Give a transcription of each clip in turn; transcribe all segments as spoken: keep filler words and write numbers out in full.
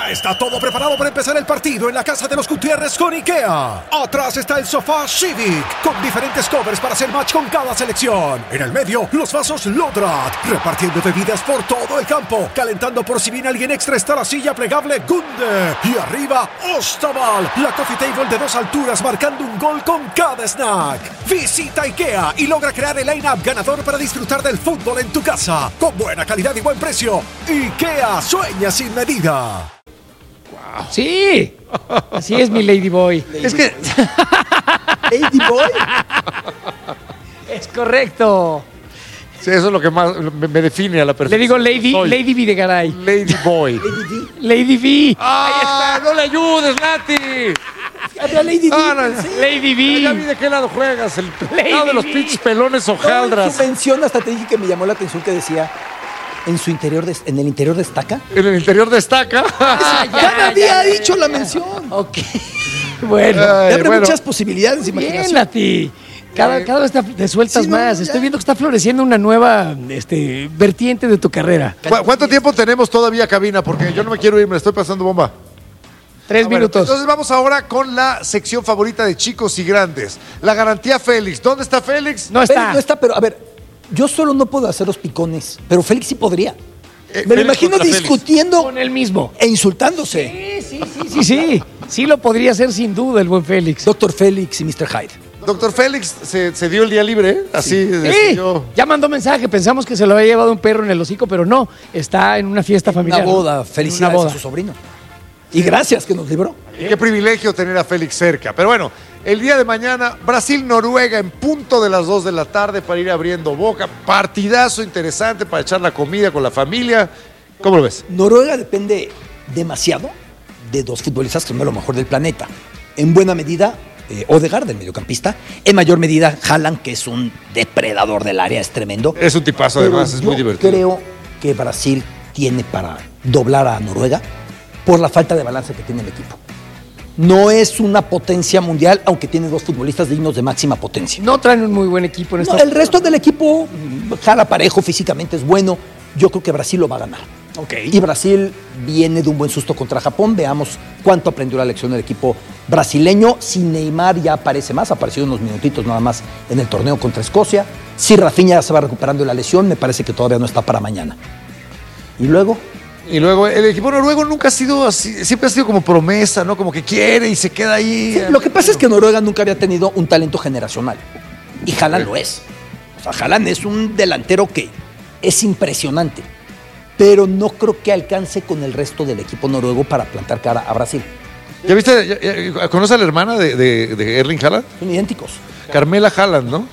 Ya está todo preparado para empezar el partido en la casa de los Gutiérrez con IKEA. Atrás está el sofá Civic, con diferentes covers para hacer match con cada selección. En el medio, los vasos Lodrat, repartiendo bebidas por todo el campo. Calentando por si viene alguien extra está la silla plegable Gunde. Y arriba, Ostaval, la coffee table de dos alturas marcando un gol con cada snack. Visita IKEA y logra crear el line-up ganador para disfrutar del fútbol en tu casa. Con buena calidad y buen precio. IKEA sueña sin medida. Wow. Sí, así es mi Lady Boy. Lady. Es que... ¿Lady Boy? Es correcto. Sí, eso es lo que más me, me define a la persona. Le digo Lady, Lady Videgaray. Lady Boy. Lady V. Lady V. ¡Ah! Ahí está, no le ayudes, Lati. Lady no, no, no, sí. Lady V. Ya vi de qué lado juegas. El Lady lado de los V. pinches pelones hojaldras. No, en su mención hasta te dije que me llamó la atención que decía en su interior, de, en el interior destaca. En el interior destaca. Ah, ya, Cada día ha dicho la mención. Ok. Bueno. Ay, te abre bueno. muchas posibilidades de imaginación. Bien, Lati. Cada, cada vez te sueltas Sí, no, más. ya. Estoy viendo que está floreciendo una nueva este, vertiente de tu carrera. ¿Cu- ¿Cuánto tiempo tenemos todavía, cabina? Porque yo no me quiero ir, me la estoy pasando bomba. Tres Ah, bueno, minutos. entonces vamos ahora con la sección favorita de chicos y grandes. La garantía Félix. ¿Dónde está Félix? No Félix está. no está, pero a ver, yo solo no puedo hacer los picones, pero Félix sí podría. Eh, Me lo Félix imagino contra Félix. discutiendo Con él mismo. e insultándose. Sí, sí, sí, sí, sí. Sí lo podría hacer sin duda el buen Félix. Doctor Félix y mister Hyde. Doctor Félix se, se dio el día libre, ¿eh? Así Sí, decidió. ya mandó mensaje. Pensamos que se lo había llevado un perro en el hocico, pero no. Está en una fiesta familiar. Una boda, ¿no? felicidades Una boda. a su sobrino. Y gracias que nos libró. Y qué privilegio tener a Félix cerca. Pero bueno, el día de mañana, Brasil-Noruega en punto de las dos de la tarde para ir abriendo boca. Partidazo interesante para echar la comida con la familia. ¿Cómo lo ves? Noruega depende demasiado de dos futbolistas que son de lo mejor del planeta. En buena medida, eh, Odegaard, el mediocampista. En mayor medida, Haaland, que es un depredador del área, es tremendo. Es un tipazo, Pero además, es yo muy divertido. creo que Brasil tiene para doblar a Noruega por la falta de balance que tiene el equipo. No es una potencia mundial, aunque tiene dos futbolistas dignos de máxima potencia. No traen un muy buen equipo en esta. No, el resto del equipo jala parejo, físicamente es bueno. Yo creo que Brasil lo va a ganar. Okay. Y Brasil viene de un buen susto contra Japón. Veamos cuánto aprendió la lección del equipo brasileño. Si Neymar ya aparece más, apareció unos minutitos nada más en el torneo contra Escocia. Si Rafinha ya se va recuperando de la lesión, me parece que todavía no está para mañana. Y luego... Y luego, el equipo noruego nunca ha sido así, siempre ha sido como promesa, ¿no? Como que quiere y se queda ahí. Sí, lo que pasa es que Noruega nunca había tenido un talento generacional. Y Haaland lo es. O sea, Haaland es un delantero que es impresionante. Pero no creo que alcance con el resto del equipo noruego para plantar cara a Brasil. ¿Ya viste? Ya, ya, ¿conoce a la hermana de, de, de Erling Haaland? Son idénticos. Carmela Haaland, ¿no?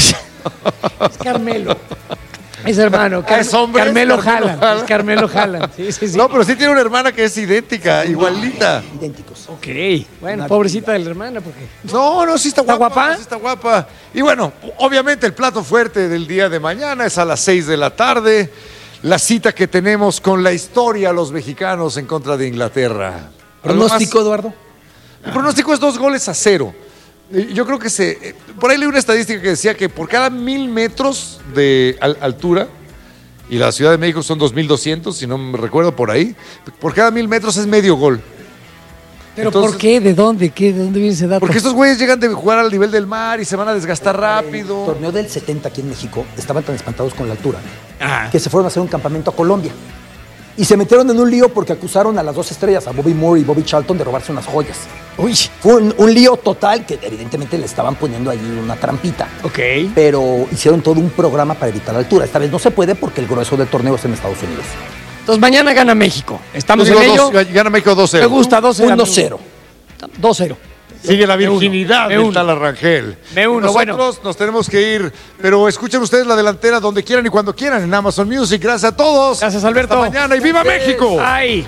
Es Carmelo. Es hermano. Car- Es hombre, es Carmelo Carmelo Haaland. Haaland. Es Carmelo Haaland. Sí, sí, sí. No, pero sí tiene una hermana que es idéntica, igualita. Idénticos. Ok. Bueno, pobrecita de la hermana, porque. No, no, sí está, ¿Está guapa. guapa? Sí está guapa. Y bueno, obviamente el plato fuerte del día de mañana es a las seis de la tarde. La cita que tenemos con la historia, los mexicanos en contra de Inglaterra. ¿Pronóstico, Eduardo? El pronóstico es dos goles a cero. Eh, Yo creo que se. eh, Por ahí leí una estadística que decía que por cada mil metros de al- altura, y la Ciudad de México son dos mil doscientos, si no me recuerdo por ahí, por cada mil metros es medio gol. ¿Pero Entonces- por qué? ¿De dónde? ¿Qué? ¿De dónde viene ese dato? Porque estos güeyes llegan de jugar al nivel del mar y se van a desgastar El rápido. torneo del setenta aquí en México estaban tan espantados con la altura Ah. que se fueron a hacer un campamento a Colombia. Y se metieron en un lío porque acusaron a las dos estrellas, a Bobby Moore y Bobby Charlton, de robarse unas joyas. Uy. Fue un, un lío total que evidentemente le estaban poniendo allí una trampita. Ok. Pero hicieron todo un programa para evitar la altura. Esta vez no se puede porque el grueso del torneo es en Estados Unidos. Entonces mañana gana México. Estamos Yo en digo ello. dos- gana México dos Me cero. gusta dos cero. uno cero. dos cero. Sigue la Me uno, virginidad me del uno. tal Arrangel. Me uno, Nosotros bueno. nos tenemos que ir, pero escuchen ustedes la delantera donde quieran y cuando quieran en Amazon Music. Gracias a todos. Gracias, Alberto. Hasta mañana y ¡viva México! Ay.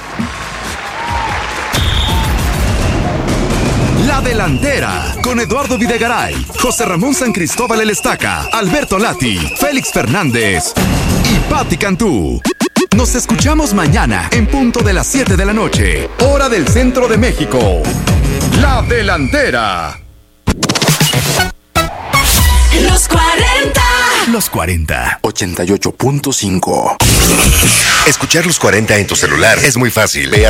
La Delantera, con Eduardo Videgaray, José Ramón San Cristóbal El Estaca, Alberto Lati, Félix Fernández y Pati Cantú. Nos escuchamos mañana en punto de las siete de la noche, hora del centro de México. La Delantera. Los cuarenta. Los cuarenta. ochenta y ocho punto cinco. Escuchar los cuarenta en tu celular es muy fácil. Ve a